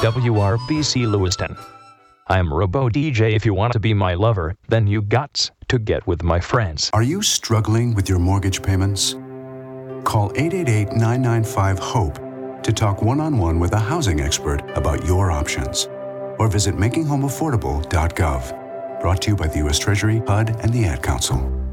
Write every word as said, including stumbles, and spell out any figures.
W R B C Lewiston. I'm Robo D J. If you want to be my lover, then you got to get with my friends. Are you struggling with your mortgage payments? Call eight eight eight, nine nine five, HOPE to talk one-on-one with a housing expert about your options. Or visit making home affordable dot gov. Brought to you by the U S Treasury, H U D, and the Ad Council.